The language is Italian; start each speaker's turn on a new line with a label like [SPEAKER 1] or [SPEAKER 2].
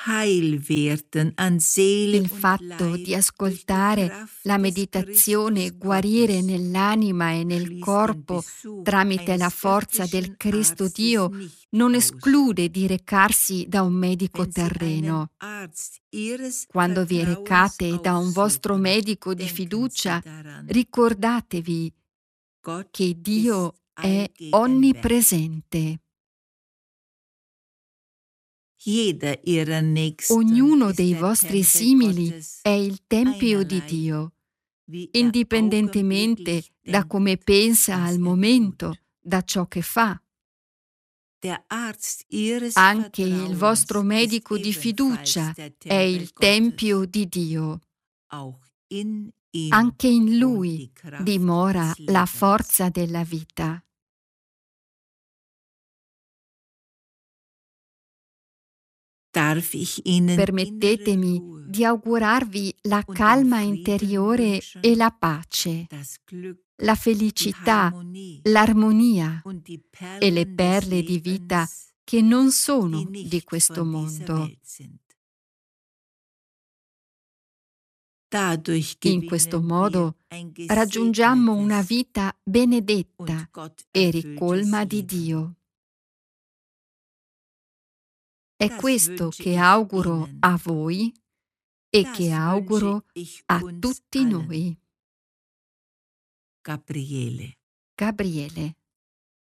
[SPEAKER 1] Il fatto di ascoltare la meditazione guarire nell'anima e nel corpo tramite la forza del Cristo Dio non esclude di recarsi da un medico terreno. Quando vi recate da un vostro medico di fiducia, ricordatevi che Dio è onnipresente. Ognuno dei vostri simili è il tempio di Dio, indipendentemente da come pensa al momento, da ciò che fa. Anche il vostro medico di fiducia è il tempio di Dio. Anche in Lui dimora la forza della vita. Permettetemi di augurarvi la calma interiore e la pace, la felicità, l'armonia e le perle di vita che non sono di questo mondo. In questo modo raggiungiamo una vita benedetta e ricolma di Dio. È questo che auguro a voi e che auguro a tutti noi. Gabriele.